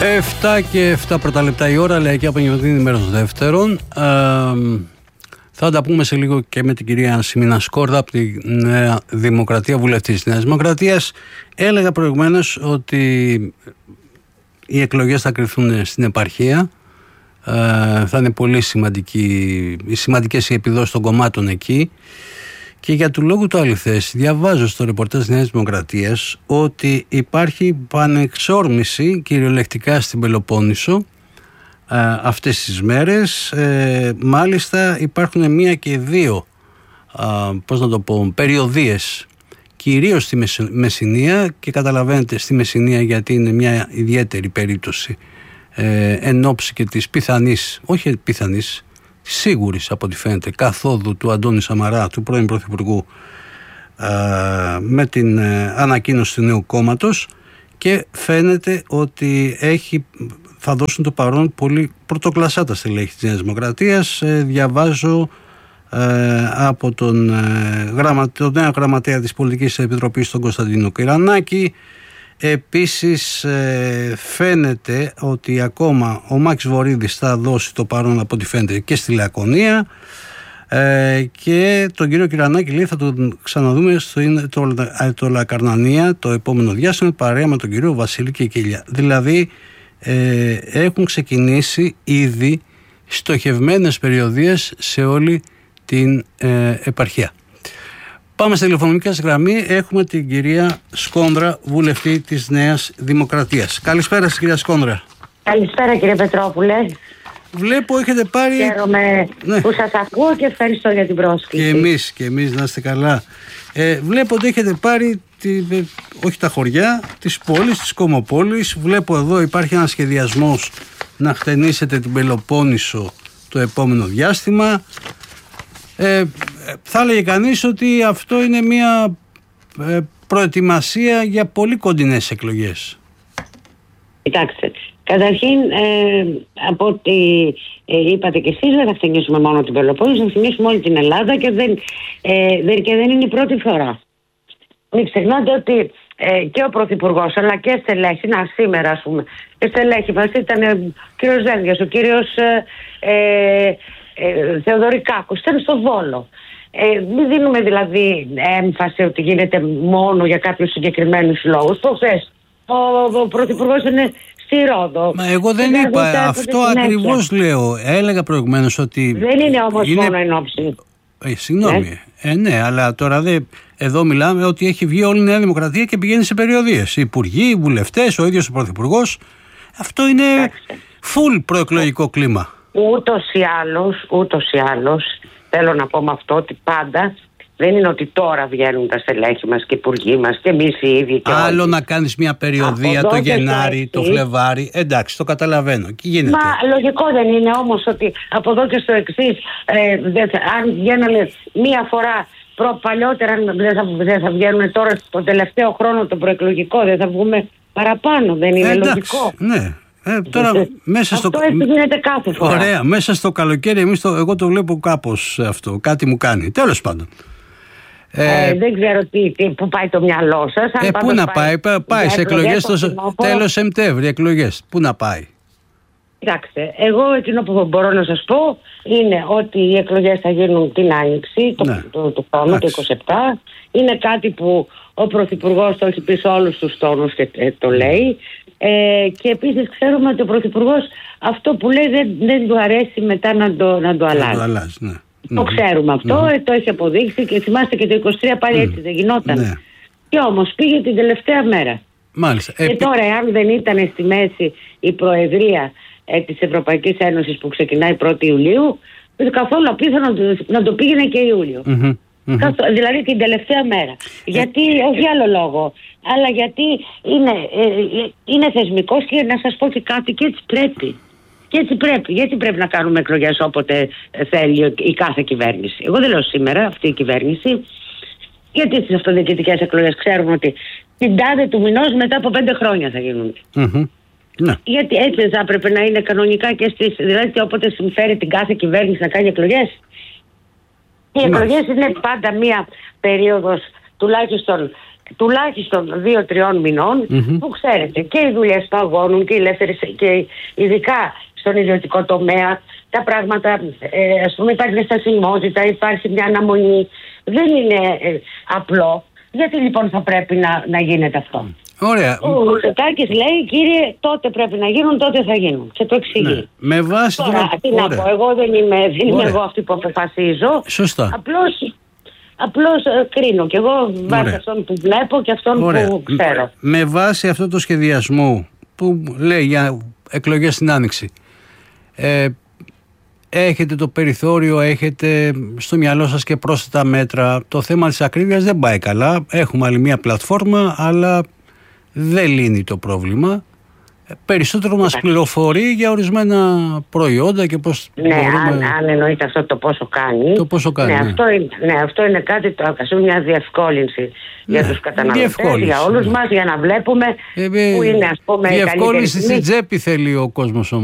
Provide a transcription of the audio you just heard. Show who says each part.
Speaker 1: 7 και 7 πρώτα λεπτά η ώρα, λέει και απογευματινή μέρος δεύτερον. Θα τα πούμε σε λίγο και με την κυρία Σιμίνα Σκόρδα από τη Νέα Δημοκρατία, βουλευτής της Νέας Δημοκρατίας. Έλεγα προηγουμένως ότι οι εκλογές θα κρυφθούν στην επαρχία. Θα είναι πολύ σημαντικές οι επιδόσεις των κομμάτων εκεί. Και για του λόγου του αληθές, διαβάζω στο ρεπορτάζ της Νέας Δημοκρατίας ότι υπάρχει πανεξόρμηση κυριολεκτικά στην Πελοπόννησο αυτές τις μέρες. Μάλιστα υπάρχουν μία και δύο περιοδίες, κυρίως στη Μεσσηνία, και καταλαβαίνετε στη Μεσσηνία γιατί είναι μια ιδιαίτερη περίπτωση εν ώψη και της πιθανής, όχι πιθανής, σίγουρης από ό,τι φαίνεται καθόδου του Αντώνη Σαμαρά, του πρώην Πρωθυπουργού, με την ανακοίνωση του νέου κόμματος, και φαίνεται ότι θα δώσουν το παρόν πολύ πρωτοκλασσά τα στελέχη της Νέας Δημοκρατίας. Διαβάζω από τον νέο γραμματέα της Πολιτικής Επιτροπής, τον Κωνσταντίνο Κυρανάκη. Επίσης φαίνεται ότι ακόμα ο Μάκης Βορίδης θα δώσει το παρόν από ό,τι φαίνεται και στη Λακωνία, και τον κύριο Κυρανάκη, λέει, θα τον ξαναδούμε το Λακαρνανία το επόμενο διάστημα, παρέα με τον κύριο Βασίλη Κεκίλια. Δηλαδή έχουν ξεκινήσει ήδη στοχευμένες περιοδίες σε όλη την επαρχία. Πάμε στη τηλεφωνική γραμμή. Έχουμε την κυρία Σκόνδρα, βουλευτή της Νέας Δημοκρατίας. Καλησπέρα σας, κυρία Σκόνδρα.
Speaker 2: Καλησπέρα, κύριε Πετρόπουλε.
Speaker 1: Βλέπω έχετε πάρει...
Speaker 2: Χαίρομαι που σας ακούω και ευχαριστώ για την πρόσκληση.
Speaker 1: Και εμείς να είστε καλά. Βλέπω ότι έχετε πάρει όχι τα χωριά, τις πόλεις, τις κομμοπόλεις. Βλέπω εδώ υπάρχει ένας σχεδιασμός να χτενίσετε την Πελοπόννησο το επόμενο διάστημα. Θα έλεγε κανείς ότι αυτό είναι μια προετοιμασία για πολύ κοντινές εκλογές.
Speaker 2: Κοιτάξτε, καταρχήν από ό,τι είπατε και εσείς, δεν θα χτενίσουμε μόνο την Πελοπόννησο, θα χτενίσουμε όλη την Ελλάδα, και δεν είναι η πρώτη φορά. Μην ξεχνάτε ότι και ο Πρωθυπουργός αλλά και στελέχη, σήμερα ας πούμε, και στελέχη μας ήταν ο κύριος Δένδιας, ο κύριος Θεοδωρικάκος, ήταν στο Βόλο. Μην δίνουμε δηλαδή έμφαση ότι γίνεται μόνο για κάποιους συγκεκριμένους λόγους. Προχθές ο Πρωθυπουργός είναι στη Ρόδο.
Speaker 1: Μα εγώ δεν είπα αυτό, ακριβώς λέω. Έλεγα προηγουμένως ότι
Speaker 2: δεν είναι όμως μόνο εν ώψη.
Speaker 1: Συγγνώμη. Ναι, αλλά τώρα εδώ μιλάμε ότι έχει βγει όλη η Νέα Δημοκρατία και πηγαίνει σε περιοδίες. Οι υπουργοί, οι βουλευτές, ο ίδιος ο Πρωθυπουργός. Αυτό είναι full προεκλογικό κλίμα. Ούτως ή άλλως, θέλω να πω με αυτό ότι πάντα δεν είναι ότι τώρα βγαίνουν τα στελέχη μας και οι υπουργοί μας και εμείς οι ίδιοι. Άλλο όλοι. Να κάνεις μια περιοδία το Γενάρη, το Φλεβάρι. Εντάξει, το καταλαβαίνω. Και γίνεται.
Speaker 2: Μα λογικό δεν είναι όμως ότι από εδώ και στο εξής, αν βγαίνανε μία φορά παλιότερα, δεν θα βγαίνουν τώρα στον τελευταίο χρόνο το προεκλογικό, δεν θα βγούμε παραπάνω, δεν είναι λογικό?
Speaker 1: Ναι. Τώρα,
Speaker 2: αυτό έτσι γίνεται κάθε φορά.
Speaker 1: Ωραία, μέσα στο καλοκαίρι εγώ το βλέπω κάπως αυτό, κάτι μου κάνει. Τέλος πάντων.
Speaker 2: Δεν ξέρω πού πάει το μυαλό σας.
Speaker 1: Πού να πάει σε εκλογές τέλος Σεπτέμβρη, εκλογές. Πού να πάει?
Speaker 2: Κοιτάξτε, εγώ εκείνο που μπορώ να σας πω είναι ότι οι εκλογές θα γίνουν την Άνοιξη του χρόνου, το 27. Είναι κάτι που ο Πρωθυπουργός το έχει πει σε όλους τους τόνους και το λέει. Και επίσης ξέρουμε ότι ο Πρωθυπουργός αυτό που λέει δεν του αρέσει μετά να το αλλάζει. Το ξέρουμε αυτό, το έχει αποδείξει, και θυμάστε και το 23 πάλι έτσι δεν γινόταν. Και όμως πήγε την τελευταία μέρα.
Speaker 1: Μάλιστα.
Speaker 2: Και τώρα, εάν δεν ήταν στη μέση η Προεδρία της Ευρωπαϊκής Ένωσης που ξεκινάει 1η Ιουλίου, καθόλου απίθανο να το πήγαινε και Ιούλιο. Δηλαδή την τελευταία μέρα. Γιατί, όχι άλλο λόγο, αλλά γιατί είναι θεσμικός, και να σας πω και κάτι, και έτσι πρέπει. Γιατί πρέπει να κάνουμε εκλογές όποτε θέλει η κάθε κυβέρνηση. Εγώ δεν λέω σήμερα αυτή η κυβέρνηση, γιατί στις αυτοδιοικητικές εκλογές ξέρουμε ότι την τάδε του μηνός μετά από 5 χρόνια θα γίνουν.
Speaker 1: Ναι.
Speaker 2: Γιατί έτσι θα έπρεπε να είναι κανονικά και δηλαδή όποτε συμφέρει την κάθε κυβέρνηση να κάνει εκλογές. Οι εκλογές είναι πάντα μία περίοδος τουλάχιστον τουλάχιστον 2-3 μηνών, που ξέρετε και οι δουλειές παγώνουν και οι ελεύθερες, και ειδικά στον ιδιωτικό τομέα τα πράγματα, ας πούμε, υπάρχει στασιμότητα, υπάρχει μια αναμονή. Δεν είναι απλό. Γιατί λοιπόν θα πρέπει να γίνεται αυτό?
Speaker 1: Ωραία.
Speaker 2: Ο Μητσοτάκης λέει, κύριε, τότε πρέπει να γίνουν, τότε θα γίνουν. Και το εξηγεί.
Speaker 1: Ναι. Με βάση
Speaker 2: τώρα, τι να πω, εγώ δεν είμαι εγώ αυτή που αποφασίζω.
Speaker 1: Σωστά.
Speaker 2: Απλώς κρίνω και εγώ βάσει αυτόν που βλέπω και αυτόν που ξέρω.
Speaker 1: Με βάση αυτό το σχεδιασμό που λέει για εκλογές στην Άνοιξη, έχετε το περιθώριο, έχετε στο μυαλό σας και πρόσθετα μέτρα? Το θέμα της ακρίβειας δεν πάει καλά. Έχουμε άλλη μια πλατφόρμα, αλλά δεν λύνει το πρόβλημα. Περισσότερο μας πληροφορεί για ορισμένα προϊόντα και πώς μπορούμε...
Speaker 2: αν εννοείται αυτό το πόσο κάνει.
Speaker 1: Το πόσο κάνει,
Speaker 2: αυτό είναι κάτι, μια διευκόλυνση για τους καταναλωτές, για όλους μας, για να βλέπουμε που είναι, ας πούμε,
Speaker 1: διευκόλυνση στην τσέπη θέλει ο κόσμος όμως.